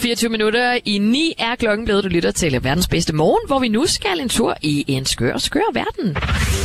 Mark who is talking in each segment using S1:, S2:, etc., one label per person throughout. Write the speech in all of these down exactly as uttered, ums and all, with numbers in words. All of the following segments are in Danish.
S1: fireogtyve minutter i ni er klokken blevet. Du lytter til verdens bedste morgen, hvor vi nu skal en tur i en skør, skør verden.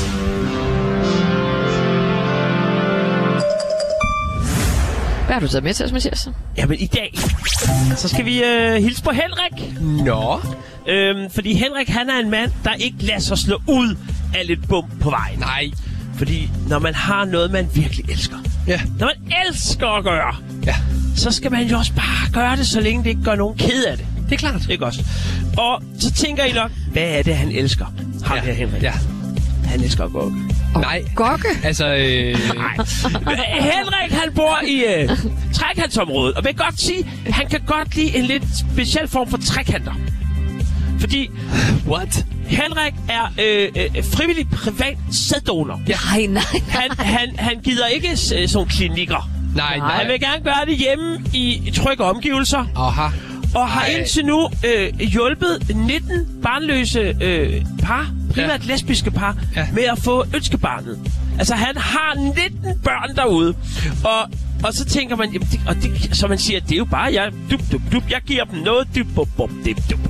S1: Hvad har du taget med til os, Mathias?
S2: Jamen, i dag, så skal vi øh, hilse på Henrik.
S3: Nå.
S2: Øhm, fordi Henrik, han er en mand, der ikke lader sig slå ud af lidt bum på vejen.
S3: Nej.
S2: Fordi når man har noget, man virkelig elsker.
S3: Ja.
S2: Når man elsker at gøre.
S3: Ja.
S2: Så skal man jo også bare gøre det, så længe det ikke gør nogen ked af det.
S3: Det er klart.
S2: Ikke også? Og så tænker I nok, hvad er det, han elsker? Ham
S3: ja.
S2: her, Henrik.
S3: Ja.
S2: Han elsker at gokke.
S1: Og
S3: Nej.
S1: gokke?
S3: Altså, øh...
S2: Nej. Henrik, han bor i øh, trekantsområdet. Og vil godt sige, han kan godt lide en lidt speciel form for trekanter. Fordi...
S3: What?
S2: Henrik er øh, øh, frivillig privat sæddonor.
S1: Ja. Nej, nej, nej.
S2: Han, han, han gider ikke sådan nogle klinikker.
S3: Nej, nej.
S2: Han vil gerne gøre det hjemme i trygge omgivelser.
S3: Aha.
S2: Og har
S3: Ej.
S2: indtil nu øh, hjulpet nitten barnløse øh, par, primært ja. lesbiske par,
S3: ja.
S2: med at få ønskebarnet. Altså, han har nitten børn derude. Og, og så tænker man, jamen, det, og det, så man siger, det er jo bare, jeg, dup, dup, dup, jeg giver dem noget, dup, dup, dup, dup, dup.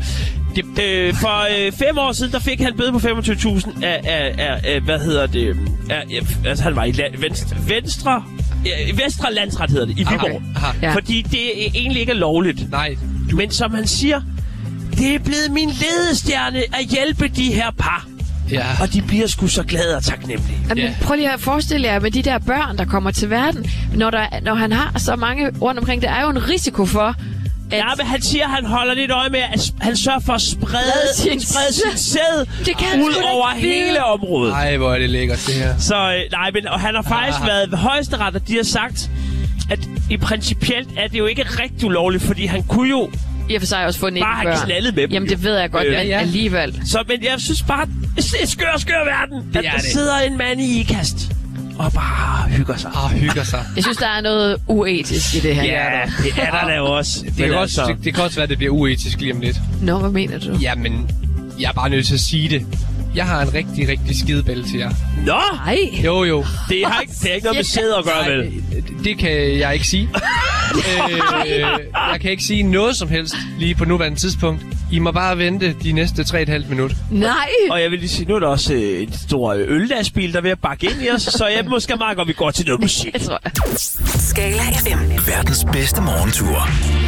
S2: Øh, for øh, fem år siden, der fik han bøde på femogtyve tusind af, af, af, af, hvad hedder det, af, af, altså han var i land, venstre, venstre, øh, Vestre Landsret hedder det, i Viborg. Okay.
S1: Ja.
S2: Fordi det er egentlig ikke er lovligt.
S3: Nej.
S2: Du... Men som han siger, det er blevet min ledestjerne at hjælpe de her par.
S3: Ja.
S2: Og de bliver sgu så glade og taknemmelige.
S1: Jamen,
S3: Yeah.
S1: prøv lige at forestille jer med de der børn, der kommer til verden. Når, der, når han har så mange rundt omkring, der er jo en risiko for, at...
S2: Ja, men han siger, at han holder lidt øje med, at han sørger for at sprede sin, sprede sin sæd ud over hele området.
S3: Nej, hvor er det lækkert, det her.
S2: Så øh, nej, men og han har faktisk ah. været ved højesteret, og de har sagt, at i principielt er det jo ikke rigtig ulovligt, fordi han kunne jo
S1: i og for sig også få nitten
S2: bare
S1: børn.
S2: have knaldet med dem.
S1: Jamen, det ved jeg godt,
S2: øh,
S1: men
S3: ja.
S1: alligevel.
S2: Så, men jeg synes bare, det er skør, skør verden,
S3: det
S2: at der
S3: det.
S2: sidder en mand i ikast og bare hygger sig.
S3: Ah, hygger sig.
S1: Jeg synes, der er noget uetisk i det her.
S2: Ja, det er der da også.
S3: Det kan, også, det, det kan også være, at det bliver uetisk lige om lidt.
S1: Nå, hvad mener du?
S3: Jamen, jeg er bare nødt til at sige det. Jeg har en rigtig, rigtig skidebælle til jer.
S2: Nå!
S1: Nej.
S3: Jo, jo.
S2: Det har ikke, det er ikke noget med sæd at gøre, vel?
S3: Det kan jeg ikke sige. øh, jeg kan ikke sige noget som helst lige på nuværende tidspunkt. I må bare vente de næste tre og et halvt minut.
S1: Nej.
S2: Og jeg vil lige sige, nu er der også øh, en stor øllastbil, der er ved at bakke ind i os. Så jeg måske meget godt, vi går til noget musik.
S1: Jeg tror jeg.
S4: Skala F M. Verdens bedste morgentur.